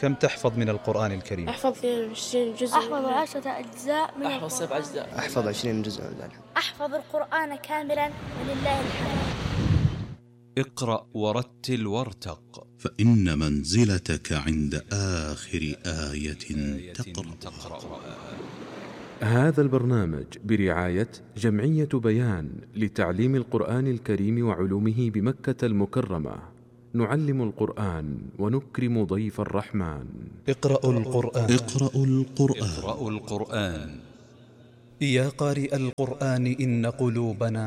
كم تحفظ من القرآن الكريم؟ أحفظ 20 جزء. أحفظ 10 أجزاء من أحفظ 7 أجزاء. أحفظ 20 جزء من ذلك. أحفظ القرآن كاملا ولله الحمد. اقرأ ورتل وارتق، فإن منزلتك عند آخر آية تقرأ. هذا البرنامج برعاية جمعية بيان لتعليم القرآن الكريم وعلومه بمكة المكرمة. نعلم القرآن ونكرم ضيف الرحمن. اقرأوا القرآن. اقرأوا القرآن. اقرأوا القرآن. يا قارئ القرآن إن قلوبنا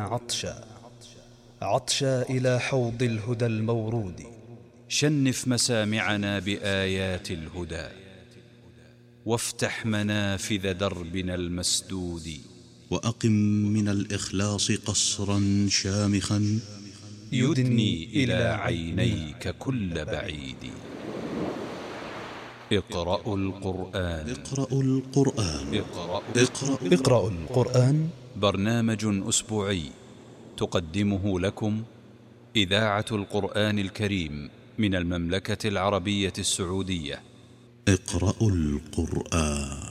عطشا إلى حوض الهدى المورود. شنف مسامعنا بآيات الهدى، وافتح منافذ دربنا المسدود. وأقم من الإخلاص قصرا شامخا يدني إلى عينيك كل بعيد. اقرأوا القرآن. اقرأوا القرآن. اقرأوا القرآن. برنامج أسبوعي تقدمه لكم إذاعة القرآن الكريم من المملكة العربية السعودية. اقرأوا القرآن.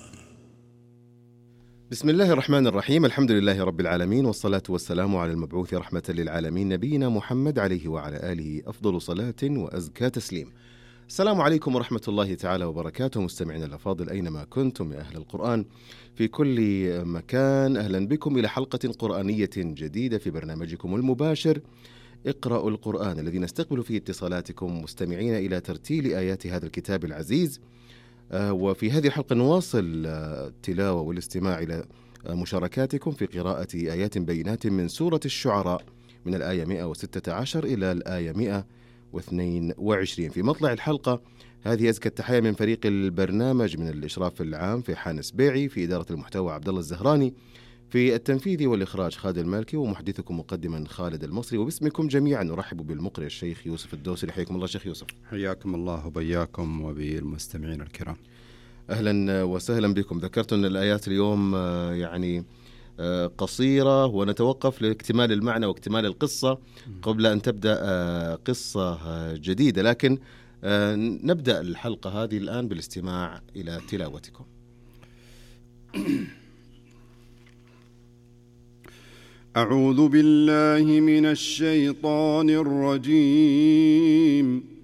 بسم الله الرحمن الرحيم. الحمد لله رب العالمين، والصلاة والسلام على المبعوث رحمة للعالمين نبينا محمد عليه وعلى آله أفضل صلاة وأزكى تسليم. السلام عليكم ورحمة الله تعالى وبركاته. مستمعينا الأفاضل أينما كنتم يا أهل القرآن في كل مكان، أهلا بكم إلى حلقة قرآنية جديدة في برنامجكم المباشر اقرأوا القرآن، الذي نستقبل فيه اتصالاتكم مستمعين إلى ترتيل آيات هذا الكتاب العزيز. وفي هذه الحلقة نواصل التلاوة والاستماع إلى مشاركاتكم في قراءة آيات بينات من سورة الشعراء من الآية 116 إلى الآية 122. في مطلع الحلقة هذه أزكى التحية من فريق البرنامج، من الإشراف العام في حانس بيعي، في إدارة المحتوى عبد الله الزهراني، في التنفيذ والإخراج خالد المالكي، ومحدثكم مقدما خالد المصري. وباسمكم جميعا نرحب بالمقرئ الشيخ يوسف الدوسري. حياكم الله شيخ يوسف. حياكم الله وبياكم وبالمستمعين الكرام. أهلا وسهلا بكم. ذكرت أن الآيات اليوم يعني قصيرة، ونتوقف لاكتمال المعنى واكتمال القصة قبل أن تبدأ قصة جديدة، لكن نبدأ الحلقة هذه الآن بالاستماع إلى تلاوتكم. أعوذ بالله من الشيطان الرجيم.